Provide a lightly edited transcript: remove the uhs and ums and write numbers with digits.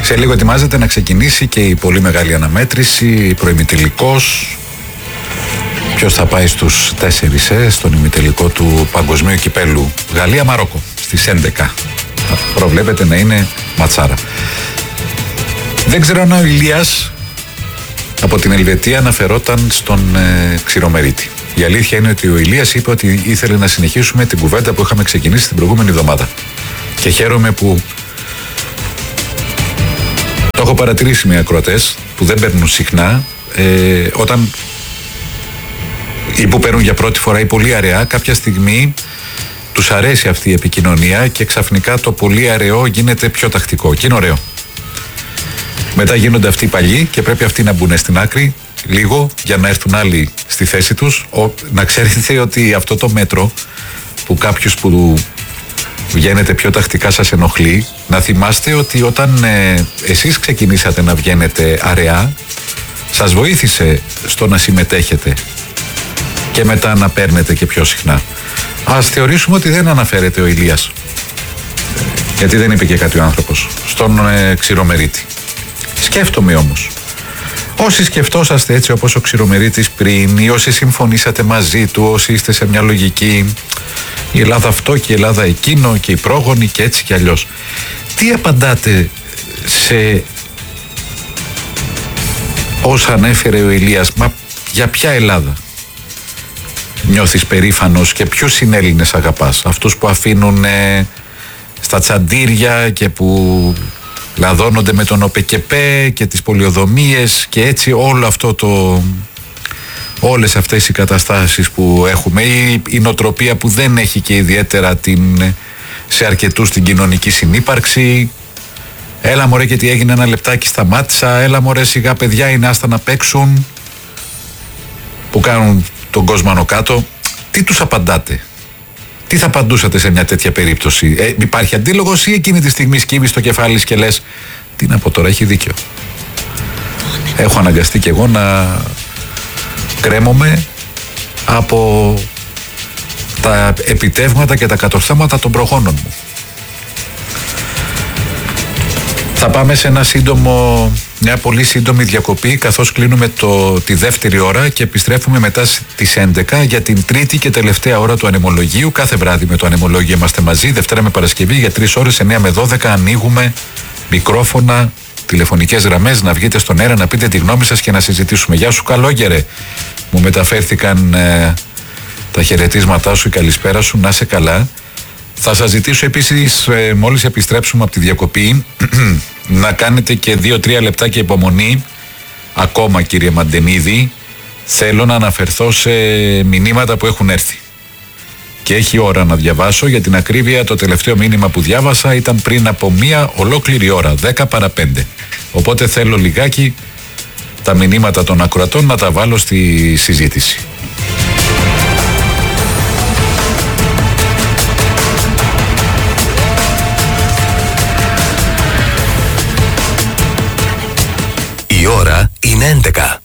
Σε λίγο ετοιμάζεται να ξεκινήσει και η πολύ μεγάλη αναμέτρηση, προημιτελικός. Ποιος θα πάει στους 4 στον ημιτελικό του Παγκοσμίου Κυπέλου Γαλλία-Μαρόκο στις 11. Προβλέπεται να είναι ματσάρα. Δεν ξέρω αν ο Ηλίας από την Ελβετία αναφερόταν στον Ξηρομερίτη. Η αλήθεια είναι ότι ο Ηλίας είπε ότι ήθελε να συνεχίσουμε την κουβέντα που είχαμε ξεκινήσει την προηγούμενη εβδομάδα. Και χαίρομαι που το έχω παρατηρήσει με ακροατές που δεν παίρνουν συχνά, όταν ή που παίρνουν για πρώτη φορά ή πολύ αραιά, κάποια στιγμή τους αρέσει αυτή η επικοινωνία και ξαφνικά το πολύ αραιό γίνεται πιο τακτικό. Και είναι ωραίο. Μετά γίνονται αυτοί οι παλιοί και πρέπει αυτοί να μπουν στην άκρη λίγο για να έρθουν άλλοι στη θέση τους. Να ξέρετε ότι αυτό το μέτρο που κάποιους που βγαίνετε πιο τακτικά σας ενοχλεί, να θυμάστε ότι όταν εσείς ξεκινήσατε να βγαίνετε αραιά, σας βοήθησε στο να συμμετέχετε και μετά να παίρνετε και πιο συχνά. Ας θεωρήσουμε ότι δεν αναφέρεται ο Ηλίας, γιατί δεν είπε και κάτι ο άνθρωπος, στον Ξηρομερίτη. Σκέφτομαι όμως, όσοι σκεφτόσαστε έτσι όπως ο Ξηρομερίτης πριν, ή όσοι συμφωνήσατε μαζί του, όσοι είστε σε μια λογική η Ελλάδα αυτό και η Ελλάδα εκείνο και οι πρόγονοι και έτσι και αλλιώς, τι απαντάτε σε όσα ανέφερε ο Ηλίας? Μα για ποια Ελλάδα νιώθεις περήφανος και ποιους συνέλληνες αγαπάς? Αυτούς που αφήνουν στα τσαντήρια και που λαδώνονται με τον ΟΠΕΚΕΠΕ και τις πολιοδομίες και έτσι όλο αυτό όλες αυτές οι καταστάσεις που έχουμε, ή η νοοτροπία που δεν έχει και ιδιαίτερα σε αρκετούς την κοινωνική συνύπαρξη. Έλα μωρέ και τι έγινε, ένα λεπτάκι σταμάτησα, έλα μωρέ σιγά παιδιά είναι άστα να παίξουν, που κάνουν τον κόσμο άνω κάτω. Τι τους απαντάτε? Τι θα απαντούσατε σε μια τέτοια περίπτωση? Υπάρχει αντίλογος ή εκείνη τη στιγμή σκύβεις το κεφάλι και λες τι να πω τώρα, έχει δίκιο? Έχω αναγκαστεί κι εγώ να κρέμομαι από τα επιτεύγματα και τα κατορθώματα των προγόνων μου. Θα πάμε σε μια πολύ σύντομη διακοπή, καθώς κλείνουμε τη δεύτερη ώρα και επιστρέφουμε μετά στις 11 για την τρίτη και τελευταία ώρα του ανεμολογίου. Κάθε βράδυ με το ανεμολόγιο είμαστε μαζί, Δευτέρα με Παρασκευή για 3 ώρες, 9 με 12. Ανοίγουμε μικρόφωνα, τηλεφωνικές γραμμές, να βγείτε στον αέρα, να πείτε τη γνώμη σας και να συζητήσουμε. Γεια σου καλόγερε, μου μεταφέρθηκαν τα χαιρετίσματά σου, η καλησπέρα σου, να είσαι καλά. Θα σας ζητήσω επίσης, μόλις επιστρέψουμε από τη διακοπή, να κάνετε και 2-3 λεπτάκια υπομονή ακόμα, κύριε Μαντενίδη. Θέλω να αναφερθώ σε μηνύματα που έχουν έρθει και έχει ώρα να διαβάσω. Για την ακρίβεια, το τελευταίο μήνυμα που διάβασα ήταν πριν από μία ολόκληρη ώρα, 10 παρά 5. Οπότε θέλω λιγάκι τα μηνύματα των ακροατών να τα βάλω στη συζήτηση. Η ώρα είναι 11.